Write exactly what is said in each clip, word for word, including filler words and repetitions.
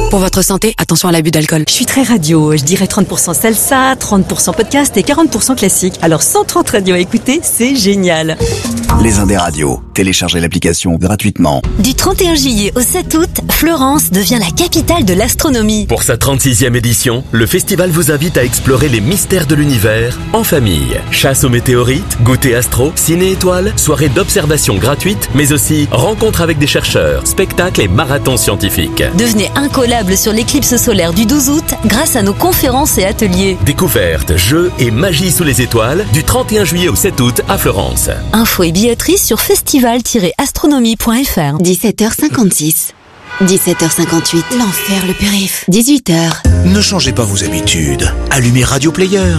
Pour votre santé, attention à l'abus d'alcool. Je suis très radio, je dirais trente pour cent salsa, trente pour cent podcast et quarante pour cent classique. Alors cent trente radios à écouter, c'est génial. Les Indes radios, téléchargez l'application gratuitement. Du trente et un juillet au sept août, Florence devient la capitale de l'astronomie. Pour sa trente-sixième édition, le festival vous invite à explorer les mystères de l'univers en famille. Chasse aux météorites, goûter astro, ciné-étoiles, soirée d'observation gratuite, mais aussi rencontres avec des chercheurs, spectacles et marathons scientifiques. Devenez incollable sur l'éclipse solaire du douze août grâce à nos conférences et ateliers. Découvertes, jeux et magie sous les étoiles du trente et un juillet au sept août à Florence. Infos et billetterie sur festival tiret astronomie point f r. dix-sept heures cinquante-six. dix-sept heures cinquante-huit. L'enfer, le périph. dix-huit heures. Ne changez pas vos habitudes. Allumez Radio Player.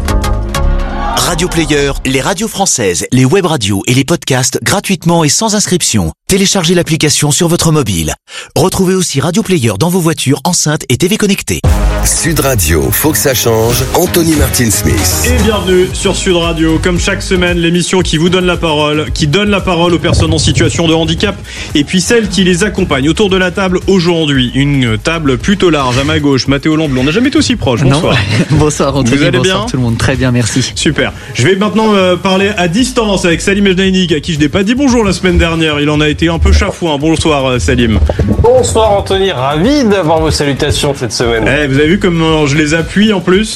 Radio Player, les radios françaises, les web radios et les podcasts gratuitement et sans inscription. Téléchargez l'application sur votre mobile. Retrouvez aussi Radio Player dans vos voitures, enceintes et T V connectées. Sud Radio, faut que ça change. Anthony Martin-Smith. Et bienvenue sur Sud Radio. Comme chaque semaine, l'émission qui vous donne la parole, qui donne la parole aux personnes en situation de handicap et puis celles qui les accompagnent. Autour de la table aujourd'hui, une table plutôt large. À ma gauche, Mathéo Lamblon. On n'a jamais été aussi proche. Bonsoir. Non. Bonsoir Anthony. Vous allez bonsoir bien tout le monde. Très bien, merci. Super. Je vais maintenant euh, parler à distance avec Salim Ejnainik, à qui je n'ai pas dit bonjour la semaine dernière. Il en a été un peu chafouin. Bonsoir euh, Salim. Bonsoir Anthony, ravi d'avoir vos salutations cette semaine. Eh, vous avez vu comment je les appuie en plus ?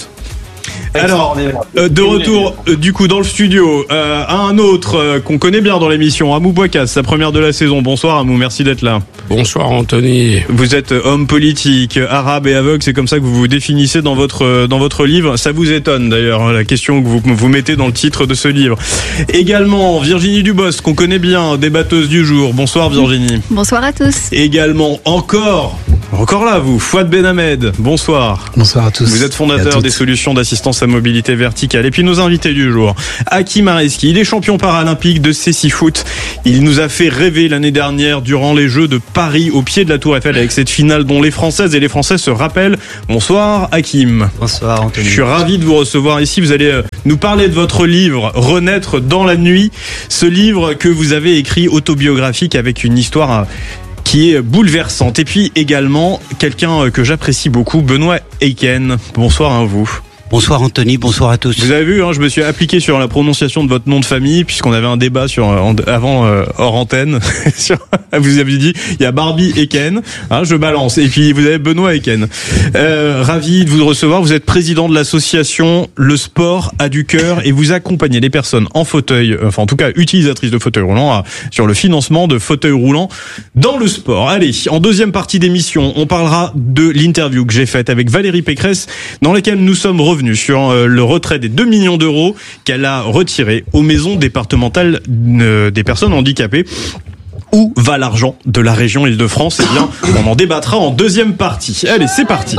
Alors, euh, de retour euh, du coup dans le studio, euh, à un autre euh, qu'on connaît bien dans l'émission, Amou Bouakas, sa première de la saison. Bonsoir Amou, merci d'être là. Bonsoir Anthony. Vous êtes homme politique, arabe et aveugle, c'est comme ça que vous vous définissez dans votre dans votre livre. Ça vous étonne d'ailleurs, la question que vous vous mettez dans le titre de ce livre. Également Virginie Dubos, qu'on connaît bien, débatteuse du jour. Bonsoir Virginie. Bonsoir à tous. Également encore, encore là vous, Fouad Benhamed. Bonsoir. Bonsoir à tous. Vous êtes fondateur des solutions d'assistance à mobilité verticale. Et puis nos invités du jour, Hakim Areski, il est champion paralympique de cécifoot. Il nous a fait rêver l'année dernière durant les Jeux de Paris au pied de la Tour Eiffel avec cette finale dont les Françaises et les Français se rappellent. Bonsoir Hakim. Bonsoir Anthony. Je suis ravi de vous recevoir ici. Vous allez nous parler de votre livre Renaître dans la nuit. Ce livre que vous avez écrit autobiographique avec une histoire qui est bouleversante. Et puis également quelqu'un que j'apprécie beaucoup, Benoît Eiken. Bonsoir à vous. Bonsoir Anthony, bonsoir à tous. Vous avez vu, hein, je me suis appliqué sur la prononciation de votre nom de famille puisqu'on avait un débat sur avant euh, hors antenne. Vous avez dit, il y a Barbie et Ken, hein, je balance. Et puis vous avez Benoît et Ken. Euh, ravi de vous recevoir. Vous êtes président de l'association Le Sport a du cœur et vous accompagnez les personnes en fauteuil, enfin en tout cas utilisatrices de fauteuil roulant, à, sur le financement de fauteuils roulants dans le sport. Allez, en deuxième partie d'émission, on parlera de l'interview que j'ai faite avec Valérie Pécresse, dans laquelle nous sommes revenus sur le retrait des deux millions d'euros qu'elle a retirés aux maisons départementales des personnes handicapées. Où va l'argent de la région Île-de-France ? Eh bien, on en débattra en deuxième partie. Allez, c'est parti.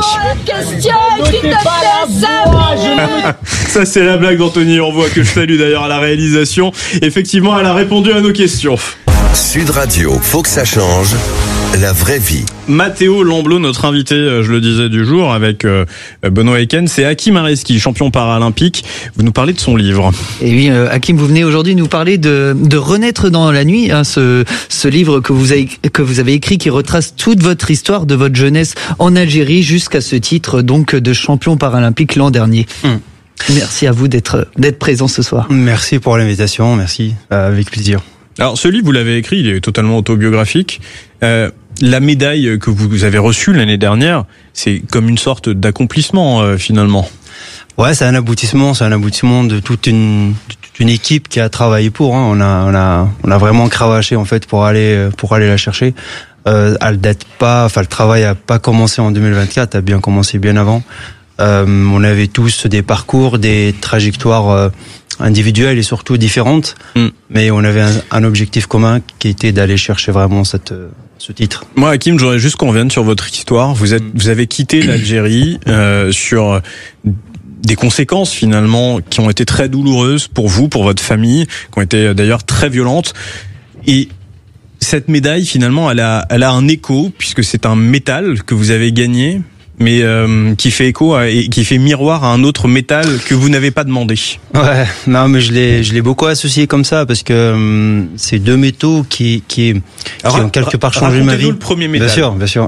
Ça, c'est la blague d'Anthony Envoy, que je salue d'ailleurs à la réalisation. Effectivement, elle a répondu à nos questions. Sud Radio, faut que ça change. La vraie vie. Mathéo Lamblot, notre invité, je le disais du jour, avec euh, Benoît Eiken, c'est Hakim Areski, champion paralympique. Vous nous parlez de son livre. Et oui, euh, Hakim, vous venez aujourd'hui nous parler de, de Renaître dans la nuit, hein, ce, ce livre que vous, avez, que vous avez écrit qui retrace toute votre histoire de votre jeunesse en Algérie jusqu'à ce titre donc de champion paralympique l'an dernier. Hum. Merci à vous d'être, d'être présent ce soir. Merci pour l'invitation, merci, euh, avec plaisir. Alors ce livre, vous l'avez écrit, il est totalement autobiographique. Euh, la médaille que vous avez reçue l'année dernière, c'est comme une sorte d'accomplissement euh, finalement. Ouais, c'est un aboutissement, c'est un aboutissement de toute une, toute une équipe qui a travaillé pour. Hein. On a, on a, on a vraiment cravaché en fait pour aller, pour aller la chercher. Euh, elle date pas, enfin le travail a pas commencé en deux mille vingt-quatre, a bien commencé bien avant. Euh, on avait tous des parcours, des trajectoires euh, individuelles et surtout différentes, mm. mais on avait un, un objectif commun qui était d'aller chercher vraiment cette, ce titre. Moi, Hakim, j'aurais juste qu'on revienne sur votre histoire. Vous êtes, mm. vous avez quitté l'Algérie euh, sur des conséquences finalement qui ont été très douloureuses pour vous, pour votre famille, qui ont été d'ailleurs très violentes. Et cette médaille, finalement, elle a, elle a un écho puisque c'est un métal que vous avez gagné. mais euh, qui fait écho à, et qui fait miroir à un autre métal que vous n'avez pas demandé. Ouais, non, mais je l'ai, je l'ai beaucoup associé comme ça parce que hum, c'est deux métaux qui, qui, Alors, qui ont quelque part changé ma vie. Le premier métal. Bien sûr, bien sûr.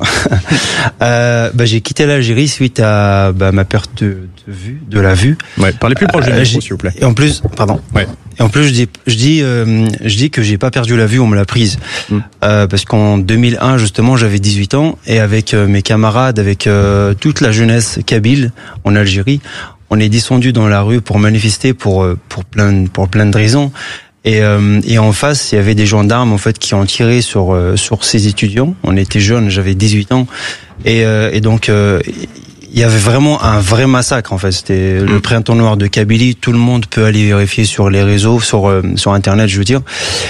euh, bah, j'ai quitté l'Algérie suite à bah, ma perte de, de vue, de la vue. Ouais, parlez plus proche du euh, micro, s'il vous plaît. Et en plus, pardon. Ouais. Et en plus, je dis, je dis, euh, je dis que j'ai pas perdu la vue, on me l'a prise, mm. euh, parce qu'en deux mille un justement, j'avais dix-huit ans et avec euh, mes camarades, avec euh, toute la jeunesse kabyle en Algérie, on est descendu dans la rue pour manifester pour pour plein pour plein de raisons. Et, euh, et en face, il y avait des gendarmes en fait qui ont tiré sur euh, sur ces étudiants. On était jeunes, j'avais dix-huit ans, et, euh, et donc. Euh, il y avait vraiment un vrai massacre en fait. C'était le printemps noir de Kabylie. Tout le monde peut aller vérifier sur les réseaux, sur euh, sur internet, je veux dire.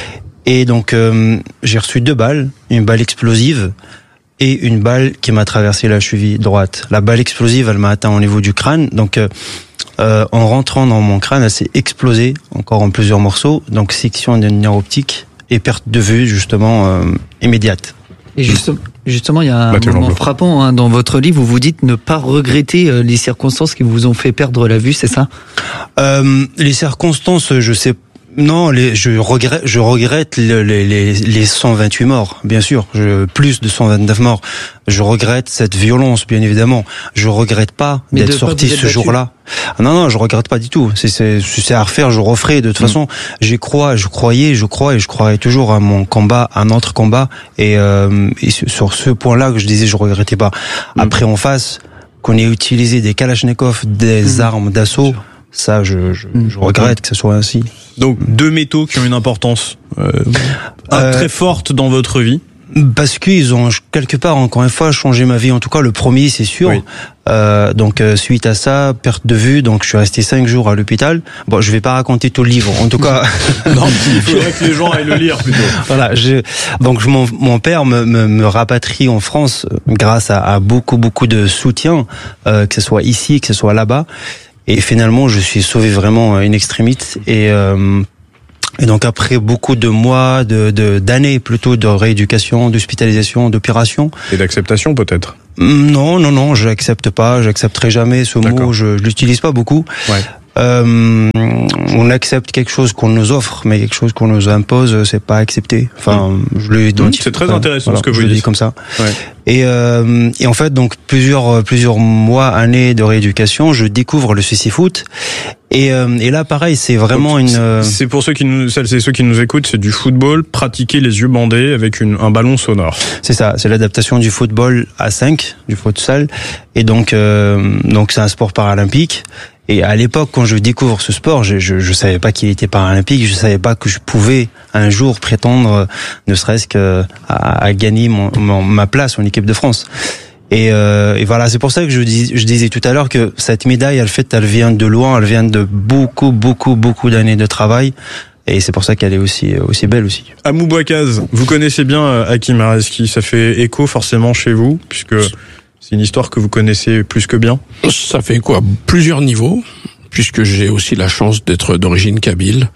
Et donc euh, j'ai reçu deux balles, une balle explosive et une balle qui m'a traversé la cheville droite. La balle explosive, elle m'a atteint au niveau du crâne. Donc euh, euh, en rentrant dans mon crâne, elle s'est explosée encore en plusieurs morceaux. Donc section d'un nerf optique et perte de vue justement euh, immédiate. Et justement, justement, il y a un bah, moment frappant hein, dans votre livre où vous dites ne pas regretter euh, les circonstances qui vous ont fait perdre la vue, c'est ça ? euh, Les circonstances, je sais non, les, je regrette, je regrette les, les, les cent vingt-huit morts, bien sûr, je, plus de cent vingt-neuf morts. Je regrette cette violence, bien évidemment. Je regrette pas Mais d'être de sorti ce jour-là. Ah non, non, je regrette pas du tout. C'est, c'est, c'est à refaire, je referai. De toute mmh. façon, j'y crois, je croyais, je crois et je croirai toujours à mon combat, à notre combat. Et, euh, et sur ce point-là que je disais, je regrettais pas. Mmh. Après, en face, qu'on ait utilisé des Kalachnikov, des mmh. armes d'assaut. Ça, je, je, je regrette que ce soit ainsi. Donc, deux métaux qui ont une importance euh, euh, très forte dans votre vie. Parce qu'ils ont quelque part, encore une fois, changé ma vie. En tout cas, le premier, c'est sûr. Oui. Euh, donc, euh, suite à ça, perte de vue. Donc, je suis resté cinq jours à l'hôpital. Bon, je vais pas raconter tout le livre. En tout cas, non, il faudrait que les gens aillent le lire plutôt. Voilà. Je, donc, mon, mon père me, me, me rapatrie en France grâce à, à beaucoup, beaucoup de soutien, euh, que ce soit ici, que ce soit là-bas. Et finalement, je suis sauvé vraiment in extremis. Et, euh, et donc après beaucoup de mois, de, de d'années plutôt de rééducation, d'hospitalisation, d'opération. Et d'acceptation peut-être. Non, non, non, je n'accepte pas. J'accepterai jamais ce D'accord. mot. Je, je l'utilise pas beaucoup. Ouais. Euh, on accepte quelque chose qu'on nous offre, mais quelque chose qu'on nous impose, c'est pas accepté. Enfin, mmh. je le mmh, c'est très intéressant voilà, ce que vous je dites. Le dis comme ça. Ouais. Et, euh, et en fait, donc plusieurs plusieurs mois, années de rééducation, je découvre le ceci-foot. Et, euh, et là, pareil, c'est vraiment donc, une. C'est pour ceux qui nous, celles et ceux qui nous écoutent, c'est du football pratiqué les yeux bandés avec une, un ballon sonore. C'est ça, c'est l'adaptation du football à cinq, du futsal. Et donc, euh, donc c'est un sport paralympique. Et à l'époque, quand je découvre ce sport, je, je, je savais pas qu'il était paralympique, je savais pas que je pouvais un jour prétendre, ne serait-ce que à, à gagner mon, mon, ma place en équipe de France. Et, euh, et voilà, c'est pour ça que je, dis, je disais tout à l'heure que cette médaille, elle fait, elle vient de loin, elle vient de beaucoup, beaucoup, beaucoup d'années de travail. Et c'est pour ça qu'elle est aussi aussi belle aussi. Amou Bouakaz, vous connaissez bien Hakim Areski, ça fait écho forcément chez vous, puisque c'est une histoire que vous connaissez plus que bien. Ça fait quoi, plusieurs niveaux, puisque j'ai aussi la chance d'être d'origine kabyle.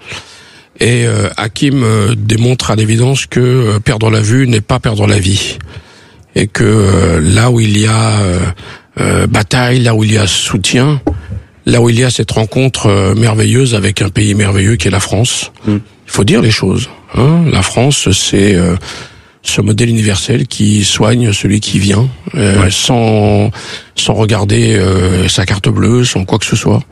Et euh, Hakim euh, démontre à l'évidence que euh, perdre la vue n'est pas perdre la vie. Et que euh, là où il y a euh, euh, bataille, là où il y a soutien, là où il y a cette rencontre euh, merveilleuse avec un pays merveilleux qui est la France, mmh. il faut dire les choses. Hein. La France, c'est... Euh, ce modèle universel qui soigne celui qui vient, euh, ouais. sans sans regarder euh, sa carte bleue, sans quoi que ce soit.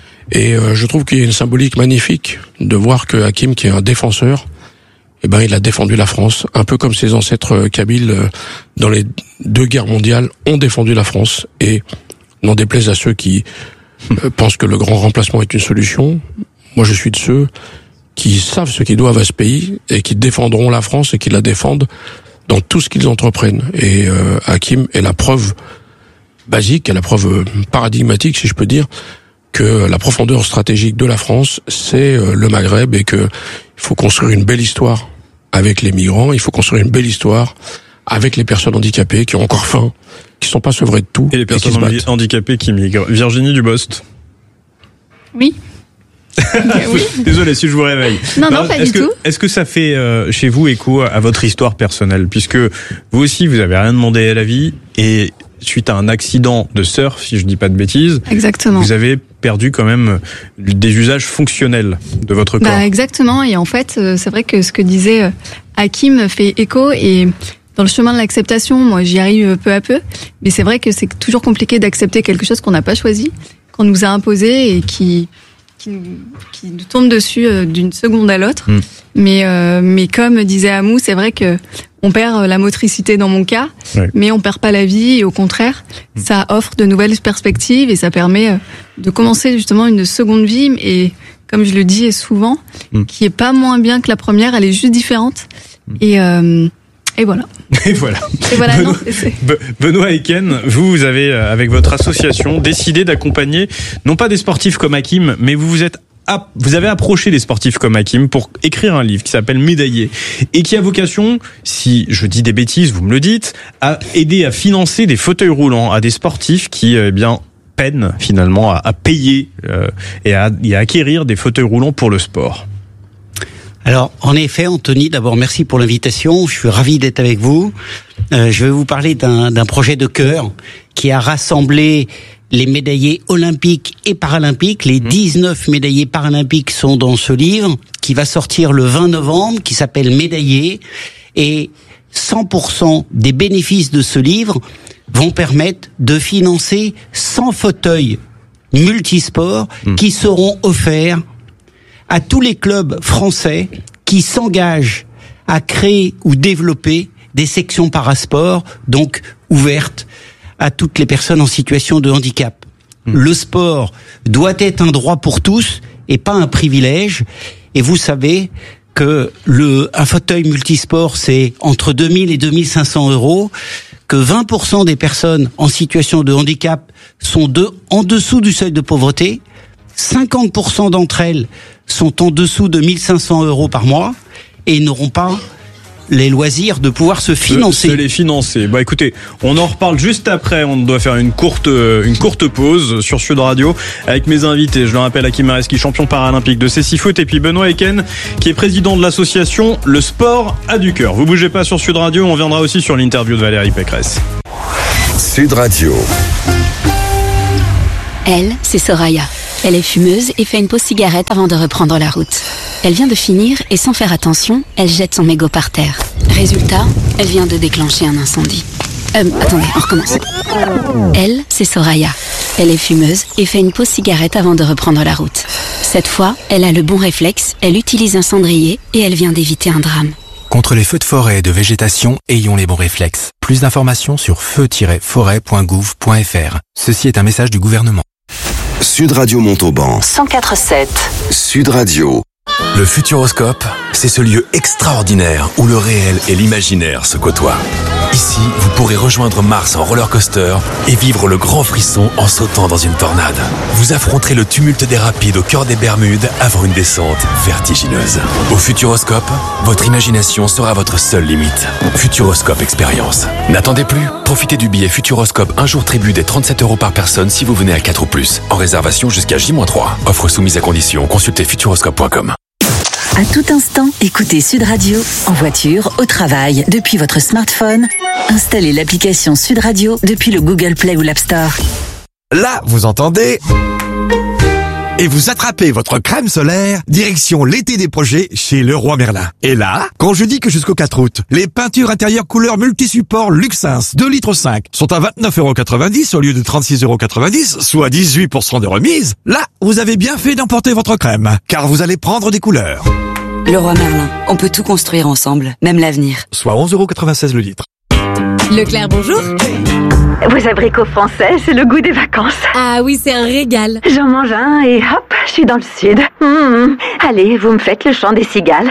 Et euh, je trouve qu'il y a une symbolique magnifique de voir que Hakim, qui est un défenseur, eh ben il a défendu la France, un peu comme ses ancêtres kabyles euh, dans les deux guerres mondiales ont défendu la France. Et n'en déplaise à ceux qui euh, pensent que le grand remplacement est une solution, moi je suis de ceux qui savent ce qu'ils doivent à ce pays et qui défendront la France et qui la défendent dans tout ce qu'ils entreprennent. Et euh, Hakim est la preuve basique, est la preuve paradigmatique, si je peux dire, que la profondeur stratégique de la France, c'est euh, le Maghreb, et que il faut construire une belle histoire avec les migrants, il faut construire une belle histoire avec les personnes handicapées qui ont encore faim, qui sont pas sevrées de tout. Et les personnes et handicapées qui migrent. Virginie Dubost. Oui. Oui. Désolé si je vous réveille. Non, non, non pas est-ce du que, tout. Est-ce que ça fait euh, chez vous écho à votre histoire personnelle, puisque vous aussi vous avez rien demandé à la vie, et suite à un accident de surf, si je dis pas de bêtises. Exactement. Vous avez perdu quand même des usages fonctionnels de votre corps. Bah, exactement. Et en fait, c'est vrai que ce que disait Hakim fait écho et dans le chemin de l'acceptation, moi, j'y arrive peu à peu. Mais c'est vrai que c'est toujours compliqué d'accepter quelque chose qu'on n'a pas choisi, qu'on nous a imposé et qui, qui, nous, qui nous tombe dessus d'une seconde à l'autre. Mmh. Mais, euh, mais comme disait Amou, c'est vrai que on perd la motricité dans mon cas, ouais. mais on perd pas la vie et au contraire, mmh. ça offre de nouvelles perspectives et ça permet de commencer justement une seconde vie et comme je le dis souvent, mmh. qui est pas moins bien que la première, elle est juste différente. Mmh. Et euh, Et voilà. Et voilà. Et voilà Benoît, non, c'est... Benoît Eken, vous, vous avez, avec votre association, décidé d'accompagner, non pas des sportifs comme Hakim, mais vous vous êtes vous avez approché des sportifs comme Hakim pour écrire un livre qui s'appelle Médaillé et qui a vocation, si je dis des bêtises, vous me le dites, à aider à financer des fauteuils roulants à des sportifs qui, eh bien, peinent finalement à, à payer euh, et, à, et à acquérir des fauteuils roulants pour le sport. Alors, en effet, Anthony, d'abord, merci pour l'invitation. Je suis ravi d'être avec vous. Euh, je vais vous parler d'un, d'un projet de cœur qui a rassemblé les médaillés olympiques et paralympiques. Les dix-neuf médaillés paralympiques sont dans ce livre qui va sortir le vingt novembre, qui s'appelle Médaillés. Et cent pour cent des bénéfices de ce livre vont permettre de financer cent fauteuils multisports mmh. qui seront offerts à tous les clubs français qui s'engagent à créer ou développer des sections parasport, donc ouvertes à toutes les personnes en situation de handicap. Mmh. Le sport doit être un droit pour tous et pas un privilège. Et vous savez que le un fauteuil multisport, c'est entre deux mille et deux mille cinq cents euros, que vingt pour cent des personnes en situation de handicap sont de, en dessous du seuil de pauvreté, cinquante pour cent d'entre elles sont en dessous de mille cinq cents euros par mois et n'auront pas les loisirs de pouvoir se financer. Se, se les financer. Bah écoutez, on en reparle juste après. On doit faire une courte, une courte pause sur Sud Radio avec mes invités. Je le rappelle, Hakim Mareski, champion paralympique de cécifoot, et puis Benoît Eken, qui est président de l'association Le Sport a du cœur. Vous bougez pas sur Sud Radio. On viendra aussi sur l'interview de Valérie Pécresse. Sud Radio. Elle, c'est Soraya. Elle est fumeuse et fait une pause cigarette avant de reprendre la route. Elle vient de finir et sans faire attention, elle jette son mégot par terre. Résultat, elle vient de déclencher un incendie. Euh, attendez, on recommence. Elle, c'est Soraya. Elle est fumeuse et fait une pause cigarette avant de reprendre la route. Cette fois, elle a le bon réflexe, elle utilise un cendrier et elle vient d'éviter un drame. Contre les feux de forêt et de végétation, ayons les bons réflexes. Plus d'informations sur feu tiret forêt point gouv point f r. Ceci est un message du gouvernement. Sud Radio Montauban. cent quatre virgule sept. Sud Radio. Le Futuroscope, c'est ce lieu extraordinaire où le réel et l'imaginaire se côtoient. Ici, vous pourrez rejoindre Mars en roller coaster et vivre le grand frisson en sautant dans une tornade. Vous affronterez le tumulte des rapides au cœur des Bermudes avant une descente vertigineuse. Au Futuroscope, votre imagination sera votre seule limite. Futuroscope Expérience. N'attendez plus, profitez du billet Futuroscope un jour tribu des trente-sept euros par personne si vous venez à quatre ou plus. En réservation jusqu'à J moins trois. Offre soumise à condition, consultez futuroscope point com. À tout instant, écoutez Sud Radio, en voiture, au travail, depuis votre smartphone. Installez l'application Sud Radio depuis le Google Play ou l'App Store. Là, vous entendez ? Et vous attrapez votre crème solaire, direction l'été des projets chez Leroy Merlin. Et là, quand je dis que jusqu'au quatre août, les peintures intérieures couleur multisupport Luxins deux litres cinq sont à vingt-neuf euros quatre-vingt-dix au lieu de trente-six euros quatre-vingt-dix, soit dix-huit pour cent de remise, là, vous avez bien fait d'emporter votre crème, car vous allez prendre des couleurs. Leroy Merlin, on peut tout construire ensemble, même l'avenir. Soit onze euros quatre-vingt-seize le litre. Leclerc, bonjour. Vos abricots français, c'est le goût des vacances. Ah oui, c'est un régal. J'en mange un et hop, je suis dans le sud. Mmh. Allez, vous me faites le chant des cigales.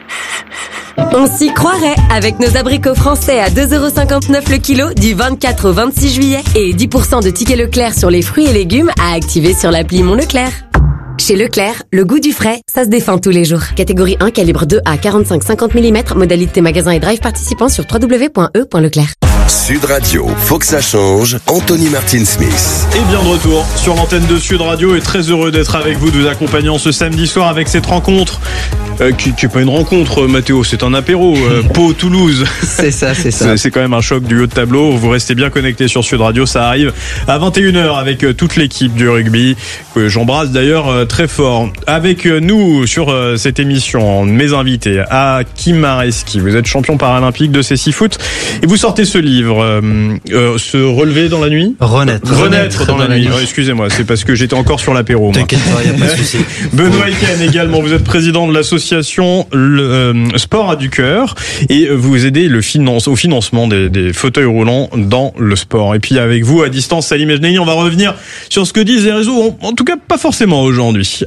On s'y croirait avec nos abricots français à deux euros cinquante-neuf le kilo du vingt-quatre au vingt-six juillet et dix pour cent de tickets Leclerc sur les fruits et légumes à activer sur l'appli Mon Leclerc. Chez Leclerc, le goût du frais, ça se défend tous les jours. Catégorie un, calibre deux à quarante-cinq à cinquante millimètres, modalité magasin et drive participant sur w w w point e point leclerc. Sud Radio, faut que ça change. Anthony Martin Smith. Et bien de retour sur l'antenne de Sud Radio et très heureux d'être avec vous, de vous accompagner ce samedi soir avec cette rencontre euh, qui, qui est pas une rencontre, Mathéo, c'est un apéro. Euh, Pau Toulouse. C'est ça, c'est ça. C'est, c'est quand même un choc du haut de tableau. Vous restez bien connectés sur Sud Radio, ça arrive à vingt et une heures avec euh, toute l'équipe du rugby que j'embrasse d'ailleurs euh, très fort. Avec euh, nous sur euh, cette émission, mes invités, Hakim Mareski, vous êtes champion paralympique de céci foot et vous sortez ce livre, euh, euh, se relever dans la nuit, renaître, renaître, renaître dans, dans la, la nuit. nuit. Oh, excusez-moi, c'est parce que j'étais encore sur l'apéro. T'inquiète pas, y a pas de souci. Benoît Eken également, vous êtes président de l'association le, euh, Sport a du cœur et vous aidez le finance, au financement des, des fauteuils roulants dans le sport. Et puis avec vous à distance, Salim Ejneni, on va revenir sur ce que disent les réseaux, en, en tout cas pas forcément aujourd'hui.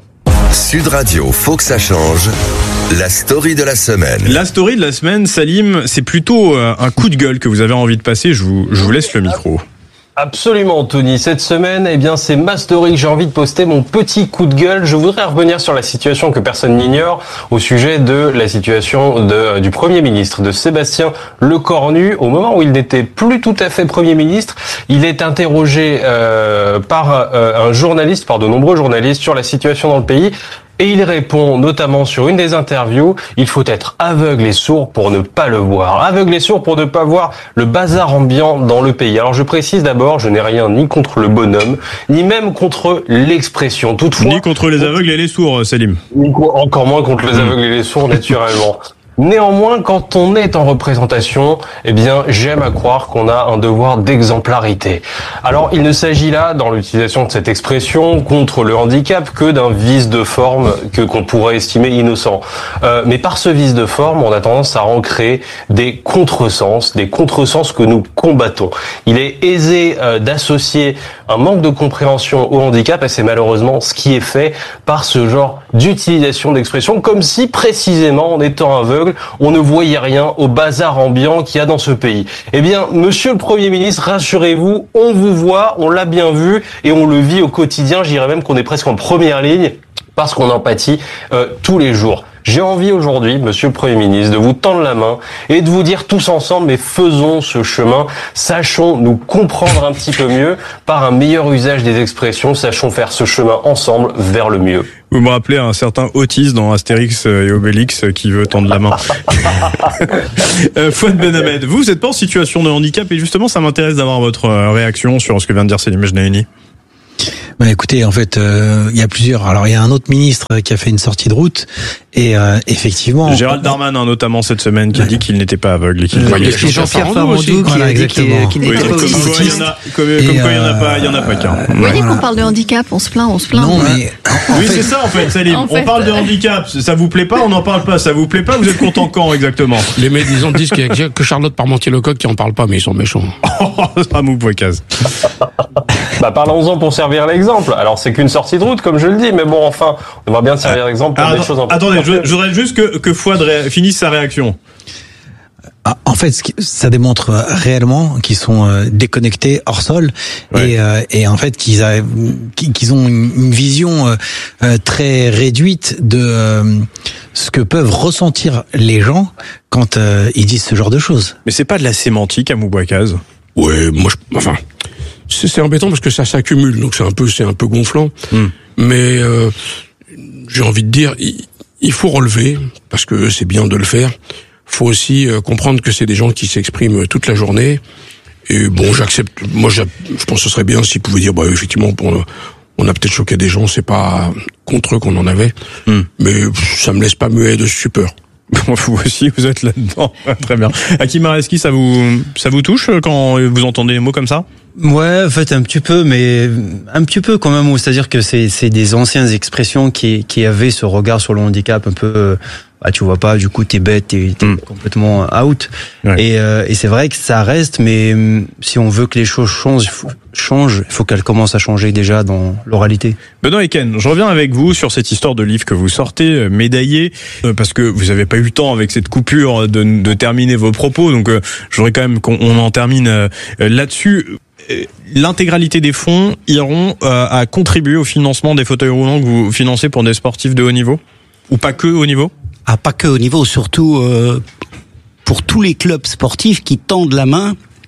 Sud Radio, faut que ça change. La story de la semaine. La story de la semaine, Salim, c'est plutôt un coup de gueule que vous avez envie de passer. Je vous, je vous laisse le micro. Absolument, Tony. Cette semaine, eh bien, c'est ma story que j'ai envie de poster, mon petit coup de gueule. Je voudrais revenir sur la situation que personne n'ignore au sujet de la situation de, du Premier ministre, de Sébastien Lecornu. Au moment où il n'était plus tout à fait Premier ministre, il est interrogé euh, par euh, un journaliste, par de nombreux journalistes, sur la situation dans le pays. Et il répond notamment sur une des interviews, il faut être aveugle et sourd pour ne pas le voir. Aveugle et sourd pour ne pas voir le bazar ambiant dans le pays. Alors je précise d'abord, je n'ai rien ni contre le bonhomme, ni même contre l'expression. Toutefois, ni contre les aveugles et les sourds, Salim. Encore moins contre les aveugles et les sourds, naturellement. Néanmoins, quand on est en représentation, eh bien, j'aime à croire qu'on a un devoir d'exemplarité. Alors, il ne s'agit là, dans l'utilisation de cette expression contre le handicap, que d'un vice de forme que qu'on pourrait estimer innocent. Euh, mais par ce vice de forme, on a tendance à ancrer des contresens, des contresens que nous combattons. Il est aisé euh, d'associer un manque de compréhension au handicap, et c'est malheureusement ce qui est fait par ce genre d'utilisation d'expression, comme si précisément, en étant aveugle, on ne voyait rien au bazar ambiant qu'il y a dans ce pays. Eh bien, monsieur le Premier ministre, rassurez-vous, on vous voit, on l'a bien vu et on le vit au quotidien. Je dirais même qu'on est presque en première ligne parce qu'on en pâtit euh, tous les jours. J'ai envie aujourd'hui, monsieur le Premier ministre, de vous tendre la main et de vous dire tous ensemble, mais faisons ce chemin, sachons nous comprendre un petit peu mieux par un meilleur usage des expressions, sachons faire ce chemin ensemble vers le mieux. Vous me rappelez un certain Otis dans Astérix et Obélix qui veut tendre la main. euh, Fouad Benhamed, vous, vous n'êtes pas en situation de handicap et justement, ça m'intéresse d'avoir votre réaction sur ce que vient de dire Salim Ejneni. Ben écoutez, en fait, euh, il y a plusieurs. Alors, il y a un autre ministre qui a fait une sortie de route et euh, effectivement, Gérald Darmanin notamment cette semaine qui a dit qu'il n'était pas aveugle et qu'il voyait. Et Jean-Pierre Farandou qui voilà, a dit qu'il n'était pas autiste. Comme quoi, il y en a, comme, comme quoi, il y en a pas, il y en a pas qu'un. Vous voyez qu'on parle de handicap, on se plaint, on se plaint. Non, mais oui, c'est ça en fait, Salim. En on fait, parle de handicap. Ça vous plaît pas, on n'en parle pas. Ça vous plaît pas, vous êtes content quand exactement? Les médisants disent qu'il y a que Charlotte Parmentier-Lecoq qui en parle pas, mais ils sont méchants. Ah, mou poicaz. Bah, parlons-en pour servir l'exemple. Alors, c'est qu'une sortie de route, comme je le dis, mais bon, enfin, on va bien servir l'exemple pour ah, des choses en Attendez, je, je voudrais juste que, que Fouad ré, finisse sa réaction. En fait, ça démontre réellement qu'ils sont déconnectés hors sol ouais. et, euh, et en fait qu'ils, a, qu'ils ont une vision euh, très réduite de euh, ce que peuvent ressentir les gens quand euh, ils disent ce genre de choses. Mais c'est pas de la sémantique à Moubouakaz? Ouais, moi, je, enfin, c'est, c'est embêtant parce que ça s'accumule, donc c'est un peu, c'est un peu gonflant. Mm. Mais euh, j'ai envie de dire, il, il faut relever parce que c'est bien de le faire. Faut aussi euh, comprendre que c'est des gens qui s'expriment toute la journée. Et bon, j'accepte. Moi, je pense que ce serait bien s'ils pouvaient dire, bah effectivement, on, on a peut-être choqué des gens. C'est pas contre eux qu'on en avait, mm. mais ça me laisse pas muet de stupeur. Vous aussi, vous êtes là-dedans. Très bien. Hakim Mareski, ça vous, ça vous touche quand vous entendez des mots comme ça? Ouais, en fait, un petit peu, mais un petit peu quand même. C'est-à-dire que c'est, c'est des anciennes expressions qui, qui avaient ce regard sur le handicap un peu. Ah, tu vois pas, du coup t'es bête, t'es, t'es mm. complètement out. Ouais. Et, euh, et c'est vrai que ça reste, mais si on veut que les choses changent, il faut, changent, il faut qu'elles commencent à changer déjà dans l'oralité. Benoît Eken, je reviens avec vous sur cette histoire de livre que vous sortez, médaillé, parce que vous avez pas eu le temps avec cette coupure de, de terminer vos propos, donc euh, je voudrais quand même qu'on en termine euh, là-dessus. L'intégralité des fonds iront euh, à contribuer au financement des fauteuils roulants que vous financez pour des sportifs de haut niveau? Ou pas que haut niveau? Ah, pas que au niveau, surtout euh, pour tous les clubs sportifs qui tendent la main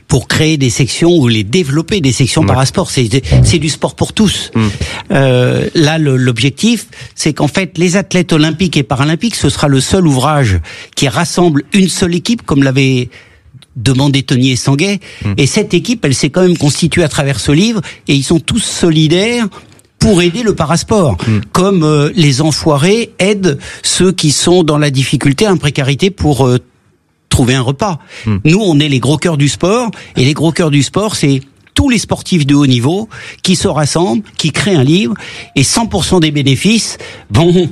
pour créer des sections ou les développer des sections ouais. parasport. C'est, c'est du sport pour tous. Mmh. Euh, là, le, l'objectif, c'est qu'en fait, les athlètes olympiques et paralympiques, ce sera le seul ouvrage qui rassemble une seule équipe, comme l'avait demandé Tony Estanguet. Mmh. Et cette équipe, elle s'est quand même constituée à travers ce livre, et ils sont tous solidaires pour aider le parasport, mmh. comme euh, les enfoirés aident ceux qui sont dans la difficulté, la précarité pour euh, trouver un repas. Mmh. Nous, on est les gros cœurs du sport, et les gros cœurs du sport, c'est tous les sportifs de haut niveau qui se rassemblent, qui créent un livre, et cent pour cent des bénéfices vont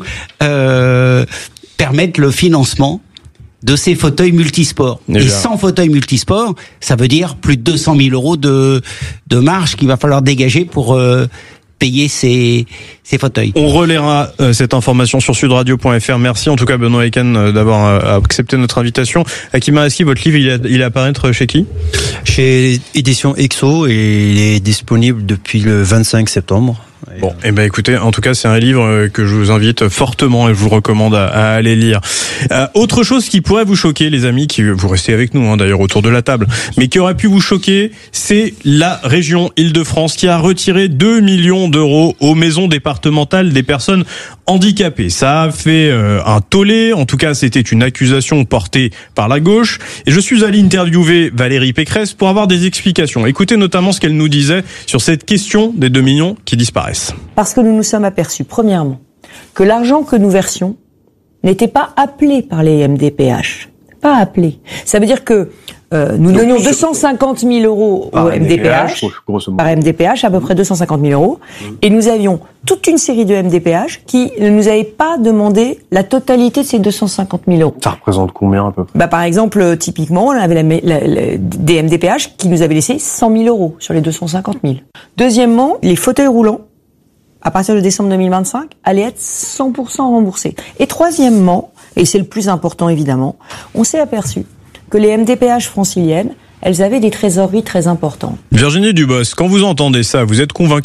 euh, permettre le financement de ces fauteuils multisports. Déjà. Et sans fauteuil multisport, ça veut dire plus de deux cent mille euros de, de marge qu'il va falloir dégager pour euh, payer ces, ces fauteuils. On relaiera euh, cette information sur sudradio point f r. Merci en tout cas Benoît Eken euh, d'avoir euh, accepté notre invitation. Hakim Araski, votre livre, il est, il est à apparaître chez qui ? Chez Édition Exo, et il est disponible depuis le vingt-cinq septembre. Bon, et eh ben écoutez, en tout cas, c'est un livre que je vous invite fortement et je vous recommande à, à aller lire. Euh, autre chose qui pourrait vous choquer, les amis, qui vous restez avec nous, hein, d'ailleurs autour de la table, mais qui aurait pu vous choquer, c'est la région Île-de-France qui a retiré deux millions d'euros aux maisons départementales des personnes handicapées. Ça a fait euh, un tollé. En tout cas, c'était une accusation portée par la gauche. Et je suis allé interviewer Valérie Pécresse pour avoir des explications. Écoutez notamment ce qu'elle nous disait sur cette question des deux millions qui disparaissent. Parce que nous nous sommes aperçus, premièrement, que l'argent que nous versions n'était pas appelé par les M D P H. Pas appelé. Ça veut dire que euh, nous Donc, donnions deux cent cinquante mille euros au M D P H, par M D P H, à peu près deux cent cinquante mille euros, mmh. et nous avions toute une série de M D P H qui ne nous avaient pas demandé la totalité de ces deux cent cinquante mille euros. Ça représente combien à peu près ? Bah, par exemple, typiquement, on avait la, la, la, des M D P H qui nous avaient laissé cent mille euros sur les deux cent cinquante mille. Deuxièmement, les fauteuils roulants, à partir de décembre deux mille vingt-cinq, allaient être cent pour cent remboursés. Et troisièmement, et c'est le plus important évidemment, on s'est aperçu que les M D P H franciliennes, elles avaient des trésoreries très importantes. Virginie Dubos, quand vous entendez ça, vous êtes convaincue ?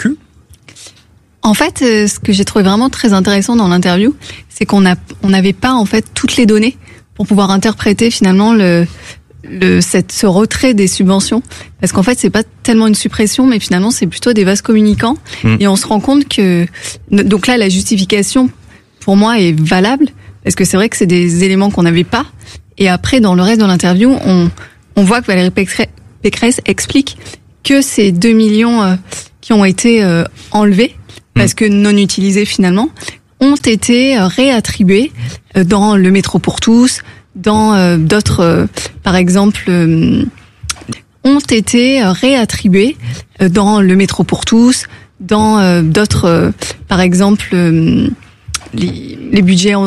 En fait, euh, ce que j'ai trouvé vraiment très intéressant dans l'interview, c'est qu'on a, on n'avait pas en fait toutes les données pour pouvoir interpréter finalement le Le, cette, ce retrait des subventions, parce qu'en fait c'est pas tellement une suppression, mais finalement c'est plutôt des vases communicants, mmh. et on se rend compte que donc là la justification pour moi est valable, parce que c'est vrai que c'est des éléments qu'on n'avait pas, et après dans le reste de l'interview on, on voit que Valérie Pécresse explique que ces deux millions euh, qui ont été euh, enlevés, mmh. parce que non utilisés finalement, ont été euh, réattribués euh, dans le métro pour tous, dans euh, d'autres, euh, par exemple, euh, ont été euh, réattribués euh, dans le métro pour tous, dans euh, d'autres, euh, par exemple, euh, les, les budgets